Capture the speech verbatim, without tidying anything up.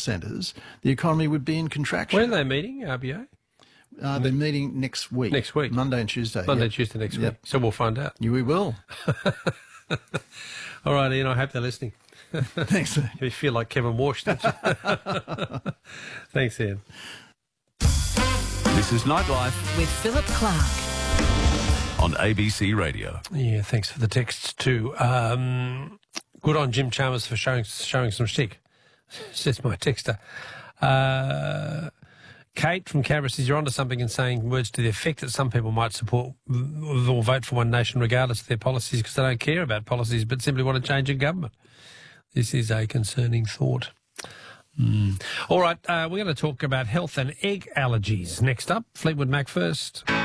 centres, the economy would be in contraction. When are they meeting, R B A? Uh, they're meeting next week. Next week? Monday and Tuesday. Monday yep. and Tuesday next Yep. week. So we'll find out. Yeah, we will. All right, Ian, I hope they're listening. Thanks. You feel like Kevin Walsh, don't you? Thanks, Ian. This is Nightlife With Philip Clark. on A B C Radio. Yeah, thanks for the texts too. Um, good on Jim Chalmers for showing showing some shtick, says my texter. Uh, Kate from Canberra says you're onto something in saying words to the effect that some people might support or vote for One Nation regardless of their policies because they don't care about policies but simply want to change a government. This is a concerning thought. Mm. All right, uh, we're going to talk about health and egg allergies next up. Fleetwood Mac first.